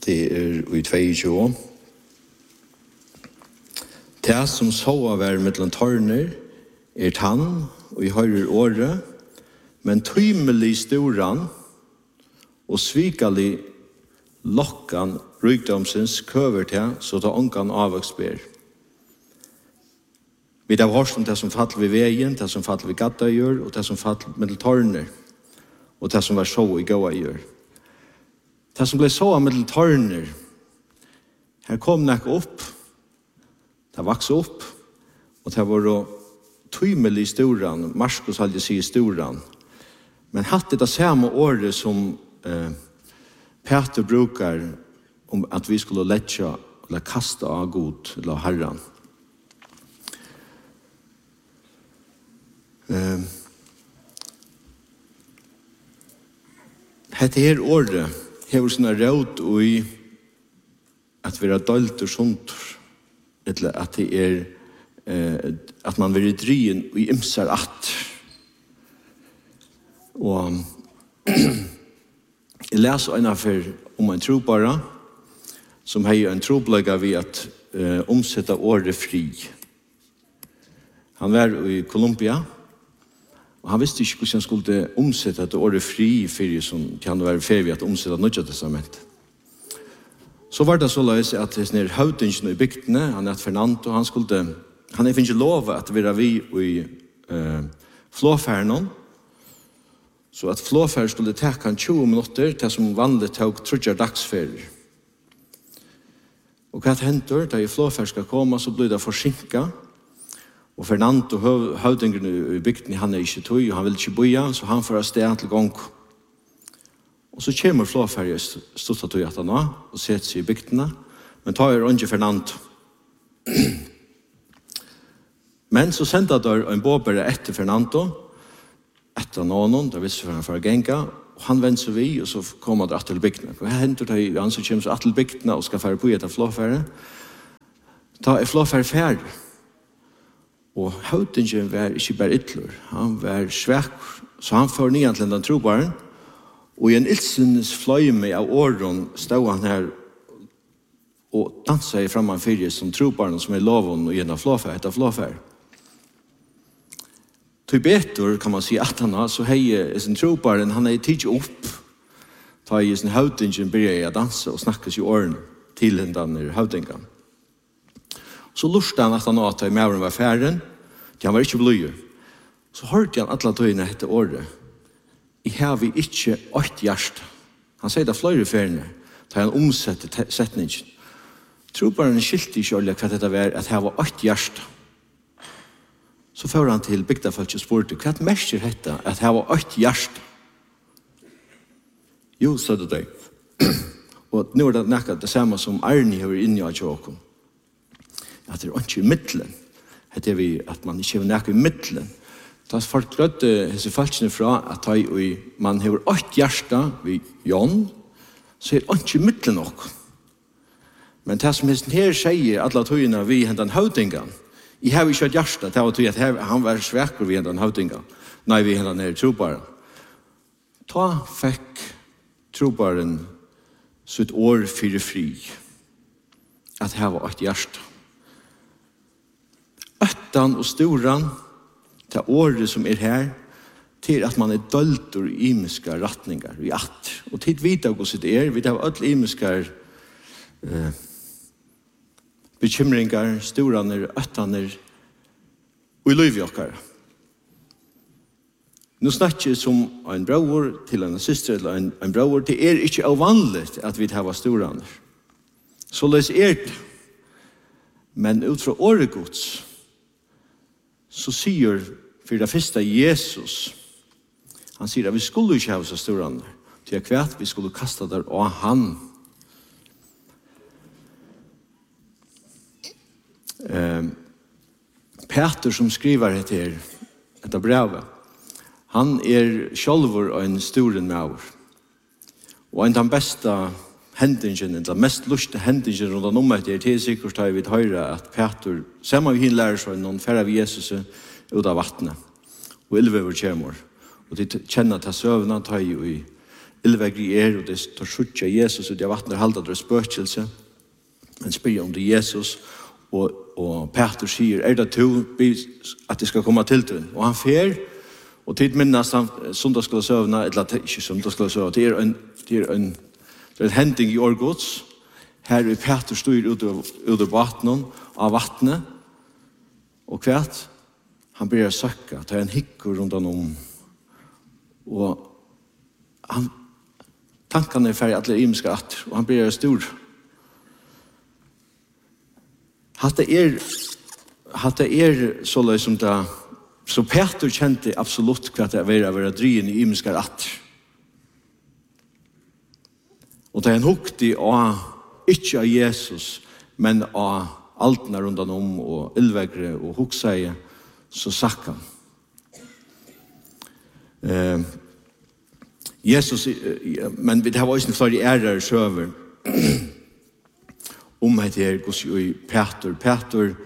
Det i 22. Det som såa vær mellom tørner tann, og I høyrer året, men tymelig storan og svikalig lokkan rykdomsens køver til, så da onkan avvøksber. Vi har hørt om det som faller ved veien, det som faller ved gattøyer, og det som faller mellom tørner, og det som var så I gåa gjør. Det som ble så mellom tørner, her kom nek opp, det vaks opp, og det var tymelig storan, Marskos hadde sier storan, men hatt det samme året som Peter brukar om at vi skulle letja eller kasta av god eller herran. Hette her året hever sånne råd og I at vi dølt og sånt, eller at det at man vil drien og imsar at. Og jeg leser en affær om en trobara, som har en troblega ved at omsette året fri. Han var I Colombia, og han visste ikke hvordan han skulle omsette det året fri for som han var ferdig at omsette Nødja Testament. Så var det så løs at det høvdingen I bygdene, han Fernando, han finnes ikke lov at vi var I flåfærnen, så at flåfær skulle ta han 20 minutter til som vanlig tog 30 dagsferier. Og hva henter, da flåfær skal komme, så blir det forsinket. Og Fernando, høvdingen I bygden, han ikke tog, og han vil ikke boja, så han får sted til gang. Og så kommer flåfær I stått tog at han og setter seg I bygdene, men tar ikke Fernando. Men så sendte der en båbere etter Fernando, etter noen, da visste han for å genga, og han vendte seg vi, og så kom han til bygdene. Hva henter det han som kommer til bygdene og skal fære på etter flåfære? Da flåfære ferdig. Og høvdingen var ikke bare ytler, han var svek, så han får ned til den trobaren, og I en ildsynnes fløyme av åren stod han her og danset framan fyrir som trobaren som loven og gjennom flåfære, etter flåfære. Til betur kan man si at han har, så hei sin trobaren, han hei tidsi opp, ta I sin høvdingen begynner å danse og snakkes I åren til den høvdingen. Så lurte han at han at I mauren var færen, til han var ikke bløyer. Så hørte han alle tøyene etter året. I har vi ikke 8 hjert. Han sier det flere færene, da han omsetter setningen. Trobaren skilte ikke alle hva dette var, at han var 8 hjert. Så fører han til bygdafolk og spurte, hva mest dette, at han var 8 hjert? Jo, sa det deg. Og nå det nekket det samme som Arne har inne I Jokon. At det ikke I midtelen. Det vi at man ikke har nekket I midtelen. Da folk grødde disse falskene fra at man har 8 hjerte ved Jon, så det ikke I midtelen nok. Men det som her sier, alle tøyene vi hentan høvdingen, I har ikke et hjerte, det var tøy at han var svekker vi hentan høvdingen. Nei, vi hentan her trobaren. Da fikk trobaren sitt år fyrir fri. At det var 8 hjerte. Øttan og storan, det året som her, til at man dølt og imiske retninger I att. Og tid vita hvordan det vi har alle imiske bekymringar, storaner, øttaner, og I liv jokkar. Nå snakker jeg som en bror til en syster eller en bror, det ikke uvanlig at vi har storaner. Så les det. Men ut fra åregods, så sier for det første Jesus, han sier at vi skulle ikke ha så storaner, til hvert vi skulle kaste der av han. Peter som skriver etter brevet, han sjølver en storen med år. Og en av de beste hendingen, den mest luste hendingen rundt om til sikkert har vi høyre at Peter, sammen vi lærer seg noen færre av Jesus ut av vattnet, og 11 over kjemmer. Og de kjenner til søvnene, tar jo I illvegri og det tar skjutja Jesus ut av vattnet halda det spøkelse. Men spyr om det Jesus, og Peter sier, det to at det skal komme til den? Og han fer, og tid minnast han sundagsglasøvna, eller ikke sundagsglasøvna, det er en hending i årgods. Her er Peter styr ut av vattnet, av vattnet, og kvært, han börjar söka, ta en hickor runt om. Och tankarna är färdiga att imiska att, och han börjar stor. Hatta är så som det, så Peter kände absolut vad det var dryen i imiska att. Och det är en huktig av, inte av Jesus, men av altna runt om och illvägre och huksäge, så sakk han. Jesus, men det har også flere ærer søver om at det er Peter. Peter,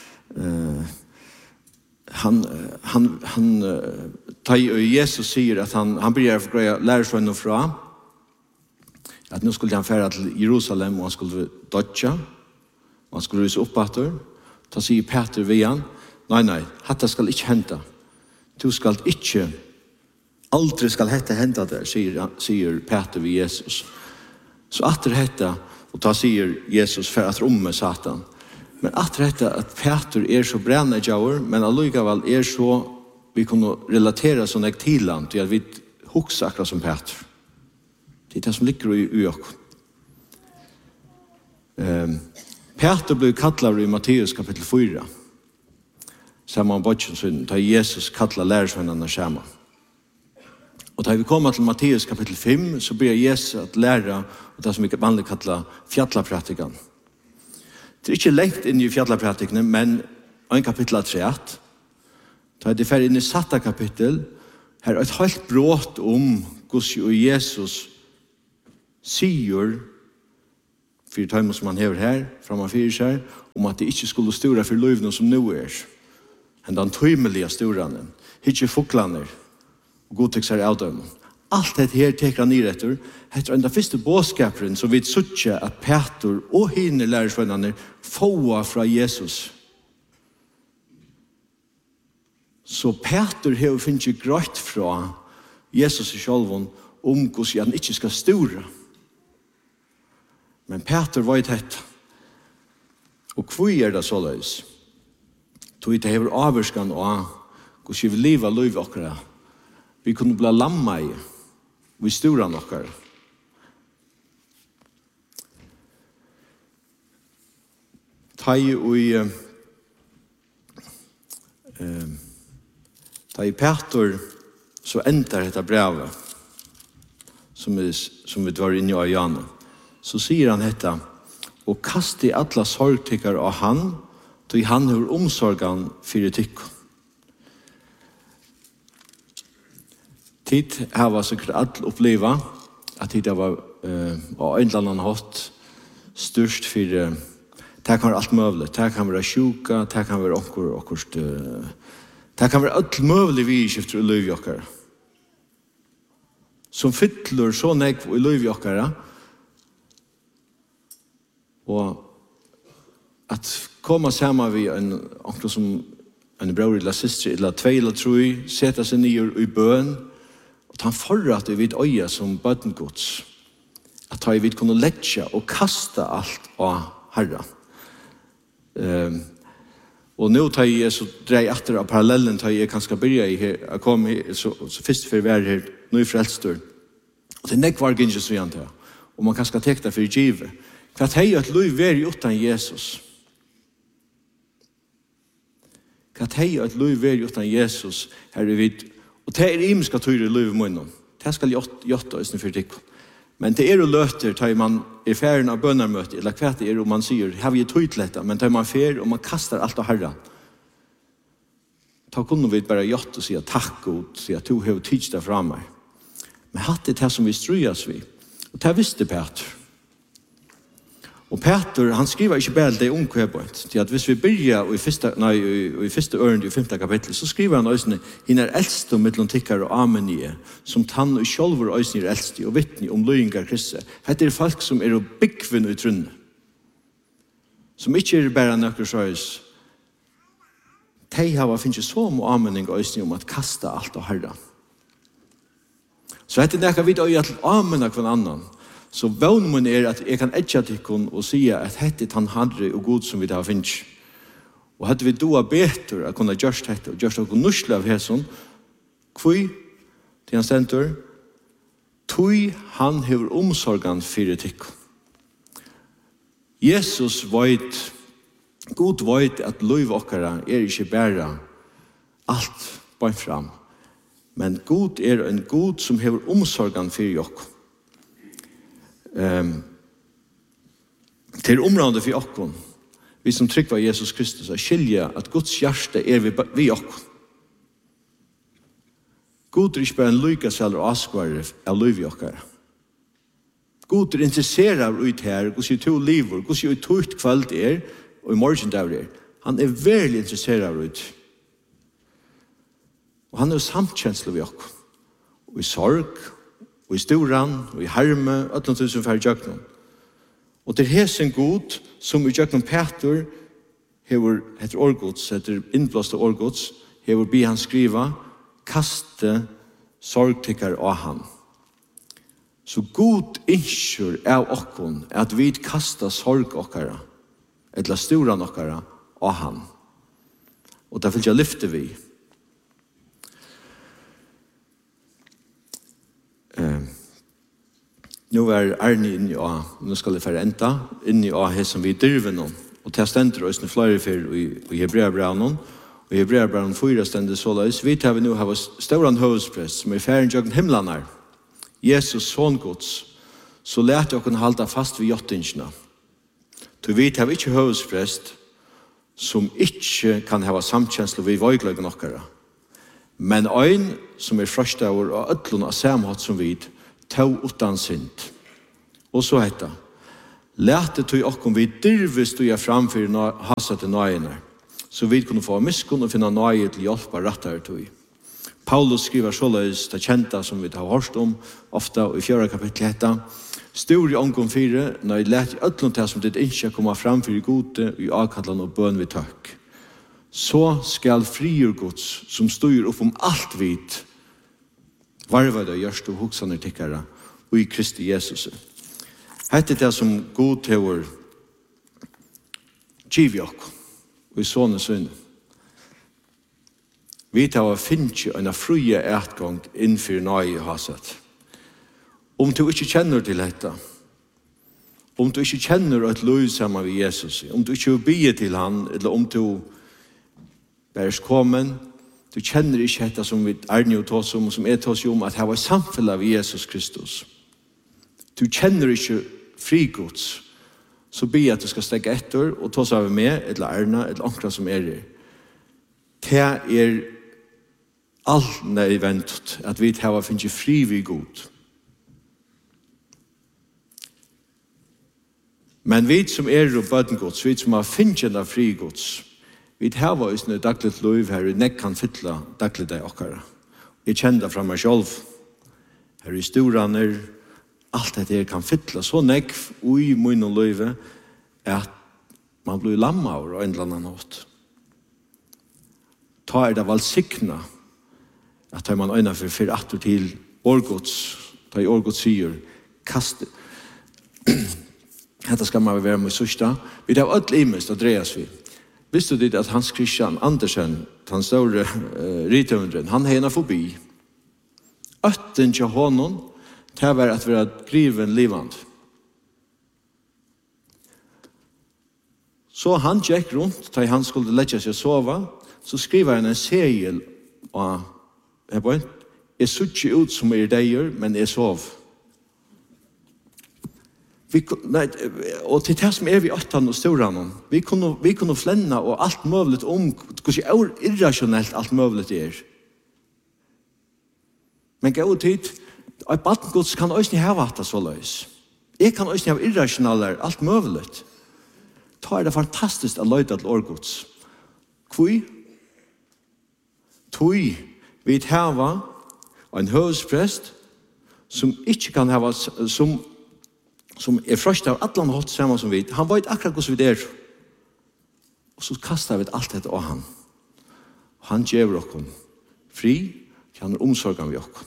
Jesus sier at han blir for å lære seg noe fra, at nå skulle han fære til Jerusalem, og han skulle dodja, og han skulle ryse opp etter. Da sier Peter ved han, nei, dette skal ikke hente. Du skal ikke, aldri skal dette hente der, sier Peter ved Jesus. Så etter dette, og da sier Jesus for at rommet Satan, men etter dette at Peter er så brennende jaur, men allikevel er så, vi kunne relatere sånn jeg til han, til at vi hukser akkurat som Peter. Det er det som ligger i oss. Peter ble kallet i Matteus kapitel 4, sammen med bodgen, da Jesus kallet lærersvennerne sammen. Og da vi kommer til Matteus kapitel 5, så blir Jesus at lære det som vi vanlig kallet fjallapraktikken. Det er ikke lengt inn i fjallapraktikkene, men en kapittel 3. Da det fer inn i satta kapittel, her er et helt brått om hvordan Jesus sier, for tøymer som han hever her, framfor seg, om at det ikke skulle stora for løyvene som nå er. Men den tøymelige storene, ikke fuklene, og godtrykker av dem. Alt dette her teker han i etter. Etter den første båtskaperen så vi suttje at Peter og henne lærersvennerne får fra Jesus. Så Peter har finnet grøtt fra Jesus i sjølven om hvordan han ikke skal stora. Men Peter var i dette. Og hvor er det så løs? Tog det hever avvarskan og hvordan vi lever liv okkara. Vi kunne bli lamma i, vi stora okkara. Ta i Peter så endar dette brevet som vi drar inn i Jana. Så sier han dette, og kast i alla sorgtikkar av han, då han har omsorgan för tyck. Tid har säkert all uppleva att det var en eller annan hatt störst för det kan vara allt möjligt. Det kan vara sjuka, det kan vara okkurst. Det kan vara allt möjligt vi skiftar i liv jokkar. Som fyller så nekv i liv jokkar. Och att komma samman vid en bror eller syster eller 2 eller 3, sätta sig ner i bön och ta förrat i vid öja som bötengods. Att ta i vid kunna lägga och kasta allt av Herren. Och nu tar jag så drej efter av parallellen tar jag kanske börja i här. Jag kom så först för värld här nu i frälstor. Och det är nekvar inte så egentligen. Och man kanske täckta för givet. För att hej att liv är utan Jesus. Att hej att liv är utan Jesus här är vid. Och det är imiska tyr i liv i munnen. Det ska götta istället för dig. Men det är ju löter tar man i färden av bönarmöte eller kvart är och man säger har vi tydligt men tar man fär och man kastar allt av Herren. Ta kunde vi bara götta och säga tack och säga att du har tidigt där framme. Men hatt det här som vi strujas vid. Och det visste Peter. Og Peter, han skriver ikke bare det omkvæbønt, til at hvis vi begynner i første ørende i 5. kapittel, så skriver han også, henne eldste og mittlom tikkere og amenie, som tann og sjolver også er eldste og vittne om løyingar Kristi. Dette folk som er byggven og trunne, som ikke er bare nøkker søys. De har finnet så mye amening også om at kasta alt av Herren. Så dette er nekka vidt øye til amen av hver annan. Så vågnen er at jeg kan etja til henne og si at dette er han Herre og god som vi har finnet. Og hadde vi doa betur at kunne gjørst dette, og gjørst dere nusle av hæsson, kvøy til han stendur, tøy han hever omsorgan fyrir tikkum. Jesus veit, god veit at løyv okkara er ikke bæra alt bæn fram, men god er en god som hever omsorgan fyrir okkur. Til området for okkur, vi som trykker Jesus Kristus, er skilja at Guds hjerte er vi okkur. God er ikke bare en lykaseller og askvarer av løyv i okkara. God er interesseret ut her, hvordan to liver, hvordan tøyt kveld er, og i morgen der er. Han er veldig interesseret ut. Og han er samtkjenslig ved oss. Og i sorg, og i storan, og i harme, 18.000 færre jøknen. Og til hesen god, som i jøknen Peter, heter årgods, heter innblåste årgods, hever bi han skriva, kaste sorgtikkar av han. Så god innskjør av okkon at vi kasta sorg okkara, eller storan okkara av han. Og derfor jeg lyfter vi. Nå er Arne inni av, nå skal jeg fære enda, inni av her som vi dyrver noen. Og til stender oss flere fyr i Hebreabraunen, og i Hebreabraunen 4 stender såleis. Vi tar vi nå har ståran høvesprest, som er færen jøgn himlanar. Jesus son Guds, så lærte jeg å halda fast ved jottingene. Du vet, jeg har ikke høvesprest som ikke kan ha samkjensle ved vøygløygen okkara. Men øyn som er frøstaver og ødlun av samhatt som vid, tau utan synd. Og så heter, lærte du okkom vi dyrvis du er framfyr hasa til nøyene, så vi kunne få miskunn og finne nøye til hjelp av rettere tog. Paulus skriver såleis det kjenta som vi har hørt om ofta og i 4. kapittel hetta stor i omgång 4 når jeg lærte ødlund til som ditt ikke kommer framfyr i gode i avkallan og bøn vi tøkk. Så skal frigjør Guds som styr opp om alt vidt varva det gjørst og hoksane tikkara og i Kristi Jesus. Hette det som god hever giv okk og i sånne sønne. Vi tar finne en frie etgang innenfor nøye haset. Om du ikke kjenner til dette, om du ikke kjenner et løy sammen med Jesus, om du ikke vil til han, eller om du bæres kommen, du kjenner ikke dette som vi er og tås om, som er tås om, at her var samfunnet av Jesus Kristus. Du kjenner ikke frigods, så be at du skal stekke etter, og tås av med, eller Erna, eller andre som er her. Det er alt nødvendig at vi har finnet fri vid god. Men vi som er og bøtengods, vi som har finnet av fri gods, vi har vært i dagligt liv her, og nek kan fytle dagligt det okkara. Jeg kjenner det fra meg selv. Her i storaner, alt dette kan fytle så nek i min og livet, at man blir lamma av en eller annen nåt. Ta er det valsikna, at tar man øyne for atter til årgods, ta i årgods sier, kaste. Dette skal man være med sørsta. Vi har ødel imest å drejas vi. Visste du at Hans Christian Andersen, han store ritøvendren, han har en fobi. Øtten til honom, det var at være griven livand. Så han gikk rundt, da han skulle legge seg sova, så skriver han en segel, og jeg så ikke ut som er deier, men jeg sov. Og til det som er vi 8 og storan, vi kunne flenne og alt mulig om hvordan irrasjonelt alt mulig er. Men gå tid, et badgods kan også ha vært så løs. Jeg kan også ha irrasjonaler, alt muligt. Ta det fantastisk å løyde til årgods. Hvor? Tui, vi hava en høvesprest som ikke kan hava, som frøst av atlan hatt sammen som vi. Han vet akkurat hvordan vi er. Og så kastar vi alt dette av han. Han gjør oss fri, han omsorgen vi oss.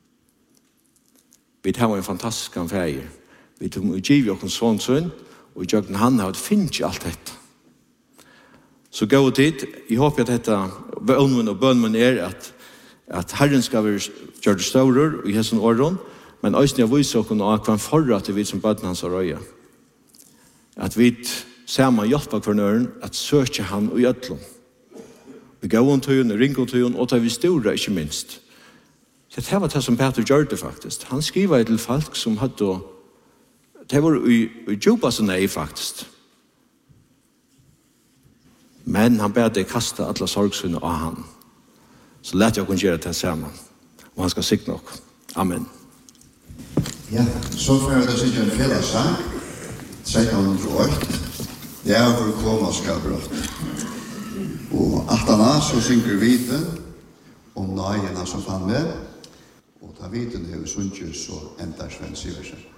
Vi har en fantastisk feir. Vi giver oss sånn, og i jøkken han har finnet alt dette. Så gå dit, jeg håper at dette bønnen og bønnen at Herren skal gjøre det større i hessen åren, men også jeg viser oss av hva forrett til vi som bønnen hans har røye. At vi sammen hjelper hverandre at søke han og gjøtlen. Vi går om tøyen, ringer om tøyen, og tar vi store, ikke minst. Så det var det som Peter gjør det faktisk. Han skriver til folk som hadde, det var i djupa så nei faktisk. Men han ber deg kaste alle sorgsynene av han. Så lät jeg kunne gjøre det sammen. Og han skal sikre nok. Amen. Ja, så får jeg det sikkert en fellesang. 1308. Det er for å komme skal brått. Og attana så synker viten om nøyene som fann med. Og ta viten høy sunnkjøs og endar Sven Siversen.